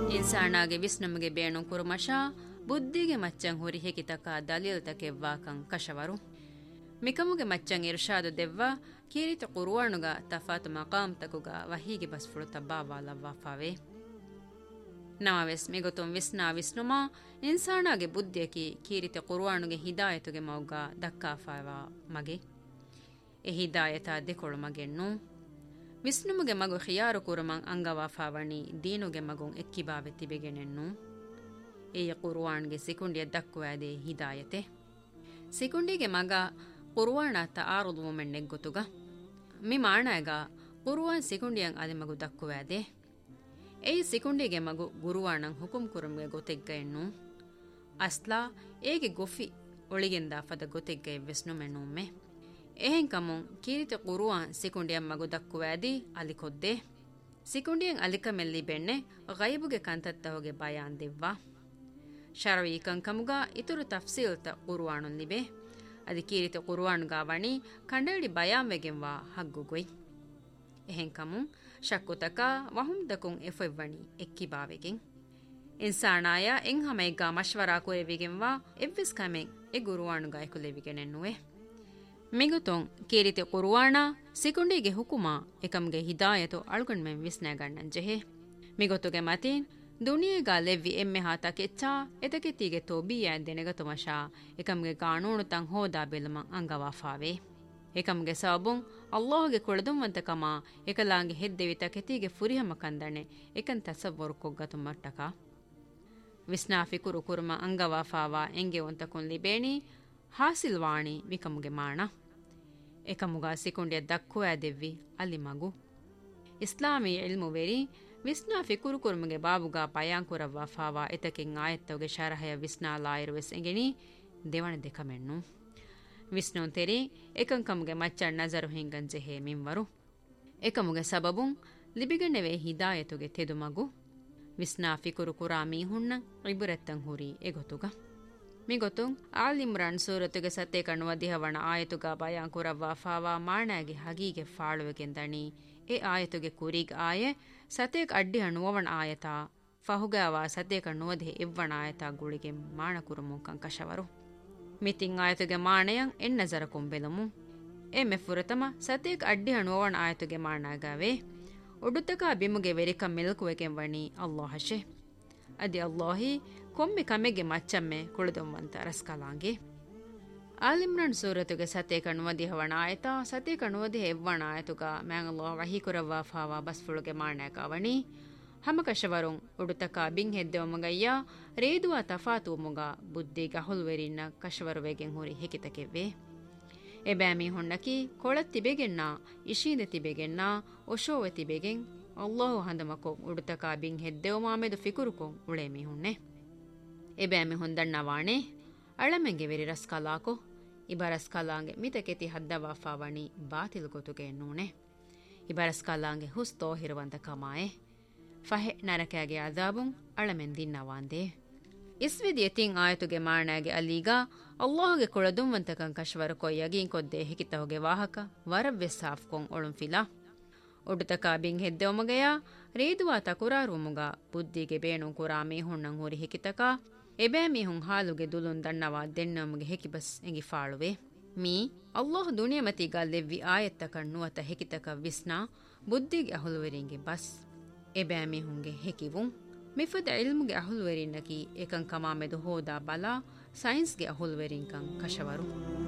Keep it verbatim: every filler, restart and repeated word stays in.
ಇನ್ಸಾನಾಗೆ ವಿಸ್ನಮಗೆ ಬೇಣು ಕುರುಮಶ ಬುದ್ಧಿಗೆ ಮಚ್ಚಂ ಹುರಿ ಹೆಕಿತಕ ದಲೀಲ್ ತಕೆವ್ವಾಕಂ ಕಶವರು ಮಿಕಮುಗೆ ಮಚ್ಚಂ ಇರ್ಷಾದು ದೆವ್ವ ಕೀರಿತ ಕುರುವಾಣುಗ ತಫಾತು ಮಕಾಮ್ ತಕುಗ ವಹೀಗೆ ಬಸ್ಫುಳು ತಬ್ಬಾವಾಲವ್ವಾಫಾವೆ ನಮವೆಸ್ ಮಿಗೊತುಂ ವಿಸ್ನಾ ವಿಸ್ನುಮಾ ಇನ್ಸಾನಾಗೆ ಬುದ್ಧಿಯಕಿ ಕೀರಿತ ಕುರುವಾಣುಗೆ ಹಿದಾಯತುಗೆ ಮೌಗ ದಕ್ಕಾಫಾವಾ ಮಗೆ ಎ ಹಿದಾಯತ ದೆಕೊಳು ಮಗೆನ್ನು ವಿಸ್ನುಮುಗೆ ಮಗು ಖಿಯಾರು ಕುರುಮಂ ಅಂಗವಾಫಾವಣಿ ದೀನುಗೆ ಮಗುಂ ಎಕ್ಕಿಬಾವೆ ತಿಬೆಗೆನೆನ್ನು ಏಯ ಕುರುವಾಣ್ಗೆ ಸಿಕುಂಡಿಯ ದಕ್ಕುವಾದೆ ಹಿದಾಯತೆ ಸಿಕುಂಡಿಗೆ ಮಗ ಕುರುವಾಣ ತಾರುದು ಮೊಮೆಣ್ಣೆ ಗೊತ್ತುಗ ಮಿ ಮಾಣಾಗ ಕುರುವಾನ್ ಸಿಕುಂಡಿಯಂ ಅದೆ ಮಗು ದಕ್ಕುವಾದೆ ಏಯ್ ಸಿಕುಂಡಿಗೆ ಮಗು ಗುರುವಾಣಂ ಹುಕುಂ ಕುರುಮ್ಗೆ ಗೊತೆಗ್ಗೆಯನ್ನು ಅಸ್ಲಾ ಏಗೆ ಗೊಫಿ ಒಳಿಗೆಂದ ಫದ ಗೊತೆಗ್ಗೆ ವಿಸ್ನು ಮೆಣ್ಣೊಮ್ಮೆ එහෙන් කමුන් කීරිත කුරුවාන් සිකුණ්ඩියන් මගු දක්කුවෑදී අලිකොද්දේ සිකුණ්ඩියන් අලිකමෙල්ලි බෙන්නේ ගයිබුගේ කන්තත්තවගේ බයාන් දෙව්වා ಶರವೀಕಂ ಕಮುಗ ಇತುರು ತಫ್ಸೀಲ್ತ ಕುರುವಾಣುನ್ ಲಿಬೆ ಅದಿ ಕೀರಿತ ಕುರುವಾಣುಗಾ ವಣಿ ಕಂಡೇಡಿ ಬಯಾಂ ವೆಗೆಂವಾ ಹಗ್ಗುಗೊಯ್ ಎಹೆಂ ಕಮುಂ ಶಕ್ಕುತಕ ವಹುಂದಕುಂ ಎಫೆವ್ವಣಿ ಎಕ್ಕಿಬಾವೆಗೆಂ ಇನ್ಸಾನಾಯ ಎಂ ಹಮೈಗಾ ಮಶ್ವರಾ ಕುರೆವಿಗೆಂವಾ ಎವ್ವಿಸ್ ಕಮೆಂ ಎ ಗುರುವಾಣುಗಾ ಎಕುಲೆವಿಗೆನೆನ್ನುವೆ ಮಿಗುತೊಂ ಕೀರಿತೆ ಕುರುವಾಣ ಸಿಕುಂಡಿಗೆ ಹುಕುಮ ಎಕಮ್ಗೆ ಹಿದಾಯತು ಅಳುಗಣ್ಮೆಂ ವಿಸ್ನಾಗಣ್ಣಂ ಜೆಹೆ ಮಿಗೊತುಗೆ ಮತಿನ್ ದುನಿಯೆಗಾ ಲೆವ್ವಿ ಎಮ್ಮೆ ಹಾತ ಕೆಚ್ಚಾ ಎತಕೆತ್ತಿಗೆ ತೋಬಿಯಾ ದೆನೆಗತು ಮಶಾ ಎಕಮ್ಗೆ ಕಾನೂನು ತಂ ಹೋದಾ ಬೆಲಮಂ ಅಂಗವಾಫಾವೆ ಎಕಮ್ಗೆ ಸಬುಂ ಅಲ್ಲಾಹ್ಗೆ ಕೊಳದುಂವಂತಕಮ ಎಕಲಾಂಗೆ ಹೆದ್ದೆವಿ ತಕೆತಿಗೆ ಫುರಿಹಮ ಕಂದಣೆ ಎಕನ್ ತಸವ್ವರು ಕೊಗ್ಗತು ಮಟ್ಟಕ ವಿಸ್ನಾಫಿ ಕುರು ಕುರುಮ ಅಂಗವಾಫಾವಾ ಎಂಗೆ ಒಂತಕುನ್ ಲಿಬೇಣಿ ಹಾಸಿಲ್ವಾಣಿ ವಿಕಮುಗೆ ಮಾಣ ಎಕಮುಗ ಸಿಕುಂಡಿಯ ದಕ್ಕುವಾ ದೆವ್ವಿ ಅಲ್ಲಿ ಮಗು ಇಸ್ಲಾಮಿ ಇಲ್ಮು ವೆರಿ ವಿಸ್ನಾ ಫಿಕುರು ಕುರುಮುಗೆ ಬಾಬುಗಾ ಪಯಾಂ ಕುರವ್ವಾ ಫಾವಾ ಎತಕೆಂ ಆಯತ್ತವಗೆ ಶರಹಯ ವಿಸ್ನಾ ಲಾಯಿರುವೆಸ್ ಎಂಗೆನಿ ದೇವಣ ದೆಕಮೆಣ್ಣು ವಿಸ್ನುನ್ ತೆರಿ ಎಕಂ ಕಮುಗೆ ಮಚ್ಚ ನಜರು ಹಿಂಗಂ ಜೆಹೆ ಮಿಂವರು ಎಕಮುಗೆ ಸಬಬುಂ ಲಿಬಿಗಣ್ಣೆವೆ ಹಿದಾಯತುಗೆ ತೆದು ಮಗು ವಿಸ್ನಾ ಫಿಕುರು ಕುರಾ ಮೀಹುಣ್ಣ ಇಬುರೆತ್ತಂ ಹುರಿ ಎಗೊತುಗ ಮಿಗೊತುಂ ಆಲ್ ಇಮ್ರಾನ್ ಸೂರತುಗೆ ಸತ್ತೆ ಕಣ್ಣುವ ದಿಹವಣ ಆಯತುಗ ಬಯಾಂ ಕುರವ್ವಾ ಫಾವಾ ಮಾಣಾಗಿ ಹಗೀಗೆ ಫಾಳುವೆಗೆಂದಣಿ ಎ ಆಯತುಗೆ ಕುರಿಗ್ ಆಯೆ ಸತೇಕ್ ಅಡ್ಡಿ ಹಣ್ಣುವವಣ ಆಯತ ಫಹುಗಾವ ಸತೇಕ ನುವದೆ ಇವ್ವಣ ಆಯತ ಗುಳಿಗೆ ಮಾಣ ಕುರುಮುಕಂ ಕಶವರು ಮಿತಿಂ ಆಯತುಗೆ ಮಾಣೆಯಂ ಎನ್ನ ಜರ ಕೊಂಬೆಲಮು ಎ ಮೆಫುರತಮ ಸತೇಕ್ ಅಡ್ಡಿ ಹಣ್ಣುವವಣ ಆಯತುಗೆ ಮಾಣಾಗಾವೆ ಒಡುತಕ ಬಿಮುಗೆ ವೆರಿಕಂ ಮಿಲ್ಕುವೆಗೆಂ ವಣಿ ಅಲ್ಲಾಹಶೆ ಅದಿ ಅಲ್ಲಾಹಿ ಕೊಮ್ಮೆ ಕಮೆಗೆ ಮಚ್ಚಮ್ಮೆ ಕುಳಿದುವಂತ ರಸ್ಕಲಾಂಗೆ ಆಲಿಮ್ರನ್ ಸೂರತುಗೆ ಸತೆ ಕಣುವದಿ ಹವಣ ಆಯತ ಸತೆ ಕಣುವದಿ ಹೆವ್ವಣ ಆಯತುಗ ಮ್ಯಾಂಗಲ್ಲೋ ವಹಿ ಕುರವ್ವ ಫಾವಾ ಬಸ್ಫುಳುಗೆ ಮಾಣಾಕವಣಿ ಹಮಕಶವರುಂ ಉಡುತಕ ಬಿಂ ಹೆದ್ದೆವಮಗಯ್ಯ ರೇದುವ ತಫಾತು ಮುಗ ಬುದ್ಧಿಗ ಹುಲ್ವೆರಿನ್ನ ಕಶವರುವೆಗೆಂ ಹುರಿ ಹೆಕಿತಕೆವ್ವೆ ಎಬ್ಯಾಮಿ ಹೊಣ್ಣಕಿ ಕೊಳತ್ತಿಬೆಗೆನ್ನ ಇಶೀದೆ ತಿಬೆಗೆನ್ನ ಒಶೋವೆ ತಿಬೆಗೆಂ ಅಲ್ಲಾಹು ಹಂದಮಕೊ ಉಡುತಕ ಬಿಂ ಹೆದ್ದೆವಮಾಮೆದು ಫಿಕುರುಕೊಂ ಉಳೇಮಿ ಹುಣ್ಣೆ ಎಬ್ಯಾಮಿ ಹೊಂದಣ್ಣವಾಣೆ ಅಳಮೆಂಗೆ ವೆರಿ ರಸ್ಕಲಾಕೊ ಇಬರಸ್ಕಲಾಂಗೆ ಮಿತಕೆತಿ ಹದ್ದವಾಫಾವಣಿ ಬಾತಿಲು ಗೊತುಗೆ ಎನ್ನೂಣೆ ಇಬರಸ್ಕಲಾಂಗೆ ಹುಸ್ತೋ ಹಿರುವಂತ ಕಮಾಯೆ ಫಹೆ ನರಕಾಗೆ ಅದಾಬುಂ ಅಳಮೆನ್ ದಿನ್ನವಾಂದೆ ಇಸ್ವಿದಿ ಎತಿಂ ಆಯತುಗೆ ಮಾಣಾಗೆ ಅಲೀಗ ಅಲ್ಲಾಹಗೆ ಕೊಳದುಂವಂತಕಂ ಕಶ್ವರ ಕೊಯ್ಯಗಿಂ ಕೊದ್ದೆ ಹಿಕಿತಹುಗೆ ವಾಹಕ ವರವ್ವೆ ಸಾಫ್ಕೊಂ ಒಳುಂ ಫಿಲಾ ಒಡುತಕ ಬಿಂ ಹೆದ್ದೆವಮಗೆಯ ರೇದುವಾ ತಕುರಾರುಮುಗ ಬುದ್ಧಿಗೆ ಬೇಣು ಕುರಾ ಮೀಹುಣ್ಣಂ ಹುರಿ ಹಿಕಿತಕ ಎಬෑ ಮೀಹುಂ ಹಾಲುಗೆ ದುಲುನ್ ದಣ್ಣವಾ ದೆನ್ನಮುಗೆ ಹೆಕಿಬಸ್ ಎಂಗಿ ಫಾಳುವೆ ಮೀ ಅಲ್ಲಾಹ್ ದುನಿಯಮತಿಗಾ ಲೆವ್ವಿ ಆಯತ್ತಕ ನುವತ ಹೆಕಿತಕ ವಿಸ್ನಾ ಬುದ್ಧಿಗೆ ಅಹುಲುವೆರಿಂಗೆ ಬಸ್ ಎಬෑ ಮೀಹುಂಗೆ ಹೆಕಿವುಂ ಮಿಫದ ಇಲ್ಮುಗೆ ಅಹುಲುವೆರಿನ್ನಕಿ ಏಕಂ ಕಮಾ ಮೆದು ಹೋದಾ ಬಲಾ ಸೈನ್ಸ್ಗೆ ಅಹುಲುವೆರಿಂಕಂ ಕಶವರು